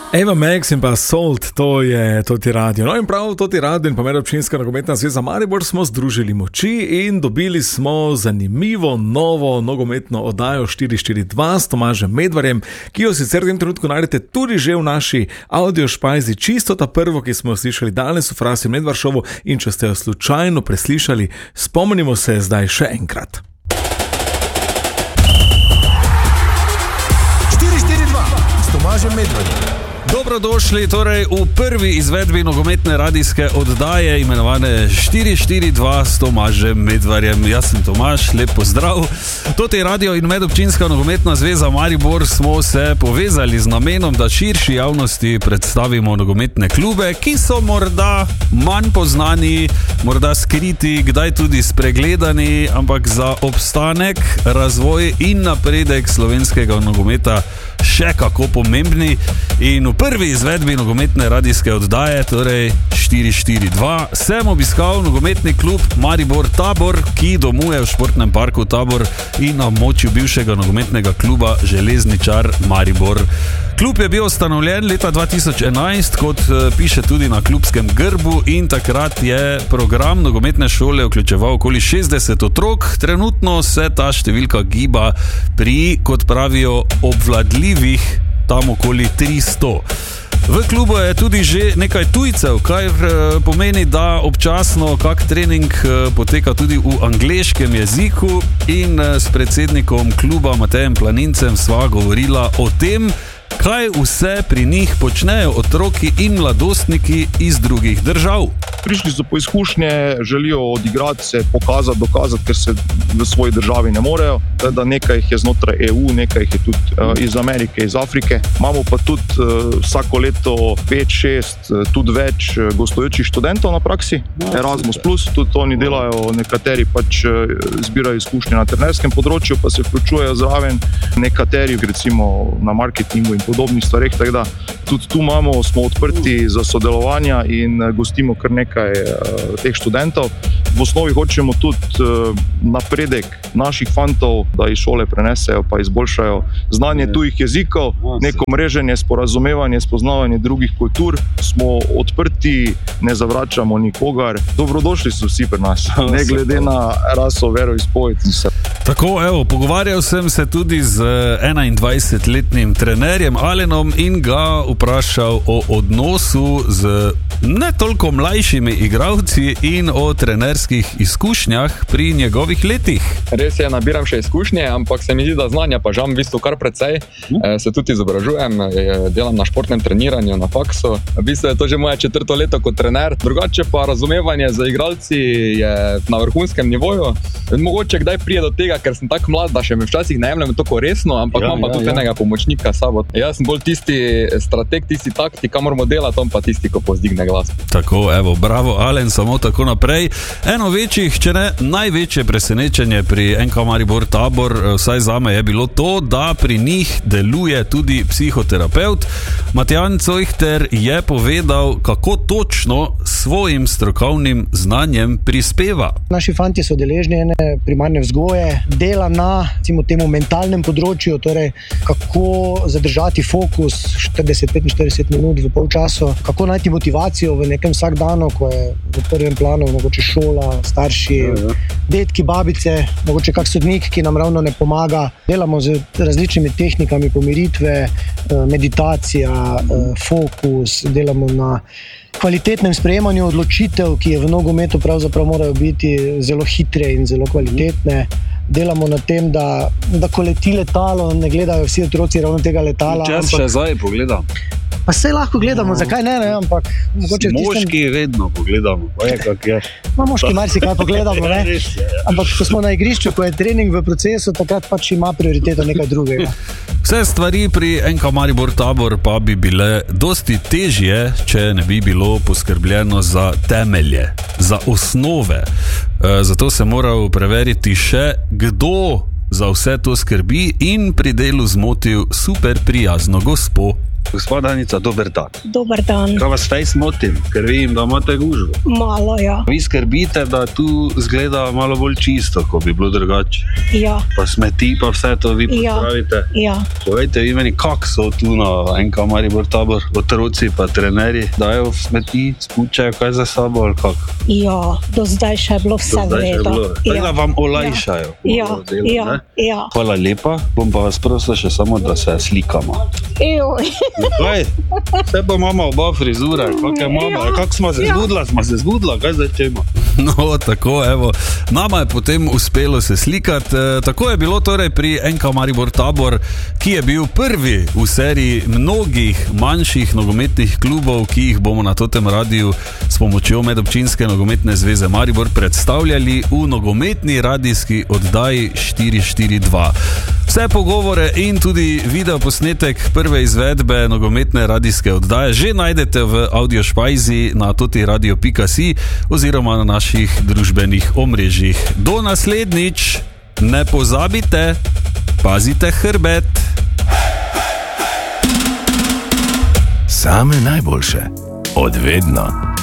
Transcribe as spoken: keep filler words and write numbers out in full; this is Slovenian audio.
Eva Max in pa Solt, to je Toti Radio. No in prav Toti Radio in pa Medobčinska nogometna zveza Maribor smo združili moči in dobili smo zanimivo novo nogometno oddajo štiri štiri dva s Tomažem Medvarjem, ki jo sicer v tem trenutku najdete tudi že v naši audio špajzi, čisto ta prvo, ki smo jo slišali danes v Frasi Medvar šovu, in če ste jo slučajno preslišali, spomnimo se zdaj še enkrat. štiri štiri dva s Tomažem Medvarjem. Dobrodošli torej v prvi izvedbi nogometne radijske oddaje imenovane štiri štiri dva s Tomažem Medvarjem. Jaz sem Tomaž, lep pozdrav. Toti Radio in Medobčinska nogometna zveza Maribor smo se povezali z namenom, da širši javnosti predstavimo nogometne klube, ki so morda manj poznani, morda skriti, kdaj tudi spregledani, ampak za obstanek, razvoj in napredek slovenskega nogometa še kako pomembni. In v prvi izvedbi nogometne radijske oddaje, torej štiri štiri dva, sem obiskal nogometni klub Maribor Tabor, ki domuje v športnem parku Tabor in na območju bivšega nogometnega kluba Železničar Maribor. Klub je bil ustanovljen leta dva tisoč enajst, kot piše tudi na klubskem grbu, in takrat je program nogometne šole vključeval okoli šestdeset otrok. Trenutno se ta številka giba pri, kot pravijo, obvladljivih tam okoli tristo. V klubu je tudi že nekaj tujcev, kar pomeni, da občasno kak trening poteka tudi v angleškem jeziku, in s predsednikom kluba Matejem Planincem sva govorila o tem, kaj vse pri njih počnejo otroki in mladostniki iz drugih držav. Prišli so po izkušnje, želijo odigrati se, pokazati, dokazati, ker se v svoji državi ne morejo. Da nekaj jih je znotraj E U, nekaj jih je tudi uh, iz Amerike, iz Afrike. Imamo pa tudi uh, vsako leto pet, šest, uh, tudi več uh, gostujočih študentov na praksi. Erasmus plus, tudi oni delajo, nekateri pač uh, zbirajo izkušnje na trenerskem področju, pa se vključujejo zraven, nekateri recimo na marketingu in podobnih stvareh, tako da tudi tu imamo, smo odprti za sodelovanja in uh, gostimo kar nekaj teh študentov. V osnovi hočemo tudi napredek naših fantov, da iz šole prenesejo pa izboljšajo znanje tujih jezikov, neko mreženje, sporazumevanje, spoznavanje drugih kultur. Smo odprti, ne zavračamo nikogar. Dobrodošli so vsi pri nas, ne glede na raso, veroizpoved in vse. Tako, evo, pogovarjal sem se tudi z enaindvajsetletnim trenerjem Alenom in ga vprašal o odnosu z ne toliko mlajšimi igralci in o trenerskih izkušnjah pri njegovih letih. Res je, nabiram še izkušnje, ampak se mi zdi, da znanja pa žal v bistvu kar precej. E, se tudi izobražujem, delam na športnem treniranju na faksu. V bistvu je to že moje četrto leto kot trener. Drugače pa razumevanje za igralci je na vrhunskem nivoju. Mogoče kdaj prije do tega, ker sem tako mlad, da še me včasih ne jemljem tako resno, ampak ja, imam pa ja, tudi ja. enega pomočnika sabo. Jaz sem bolj tisti strateg, tisti taktik, kam moramo delati, on pa tisti, ko pozdigne glas. Tako, evo, bravo Alen, samo tako naprej. Eno večjih, če ne največje presenečenje pri N K Maribor Tabor, vsaj zame, je bilo to, da pri njih deluje tudi psihoterapeut. Matjan Cojhter je povedal, kako točno svojim strokovnim znanjem prispeva. Naši fanti so deležni ene primarne vzgoje, dela na recimo temu mentalnem področju, torej kako zadržati fokus štirideset do petinštirideset minut v polčasu, kako najti motivacijo v nekem vsakdanu, ko je v prvem planu mogoče šola, starši, ja, ja. detki, babice, mogoče kak sodnik, ki nam ravno ne pomaga. Delamo z različnimi tehnikami pomiritve, meditacija, fokus, delamo na kvalitetnem sprejemanju odločitev, ki je v nogometu pravzaprav morajo biti zelo hitre in zelo kvalitetne. Delamo na tem, da, da ko leti letalo, ne gledajo vsi otroci ravno tega letala. Čas ampak... še zdaj pogledam. Pa saj lahko gledamo, no. Zakaj ne, ne, ampak mogoče v tistem... Moški vedno pogledamo, pa je kak je. No, moški marsikaj pogledamo, ne? Ampak ko smo na igrišču, ko je trening v procesu, takrat pač ima prioriteto nekaj drugega. Vse stvari pri N K Maribor Tabor pa bi bile dosti težje, če ne bi bilo poskrbljeno za temelje, za osnove. Zato se moral preveriti še, kdo za vse to skrbi, in pri delu zmotil super prijazno gospo Gospod Danica, dober dan. Dober dan. Kaj vas fejs motim, ker vidim, da imate gužvo. Malo, ja. Vi skrbite, da tu zgleda malo bolj čisto, ko bi bilo drugače. Ja. Pa smeti, pa vse to vi Ja. popravite. Ja. Povejte vi meni, kak so tu na N K Maribor Tabor, otroci pa trenerji, dajo smeti, spučajo kaj za sabo ali kak? Ja, do zdaj še je bilo vse Do v zdaj še je redu. bilo. Tako da vam olajšajo. Ja, delo, ja, ne? ja. Hvala lepa, bom pa vas prosil še samo, da se slikamo. Ej, Kaj? Vse pa imamo oba frizure, kak je mama, Ja. kak smo se Ja. zbudila, smo se zbudila, kaj zdaj čemo? No, tako, evo, nama je potem uspelo se slikati. E, tako je bilo torej pri N K Maribor Tabor, ki je bil prvi v seriji mnogih manjših nogometnih klubov, ki jih bomo na totem radiju s pomočjo Medobčinske nogometne zveze Maribor predstavljali v nogometni radijski oddaji štiri štiri dva. Vse pogovore in tudi video posnetek prve izvedbe nogometne radijske oddaje že najdete v audio špajzi na totiradio pika si oziroma na naših družbenih omrežjih. Do naslednjič, ne pozabite, pazite hrbet. Same najboljše. Od vedno.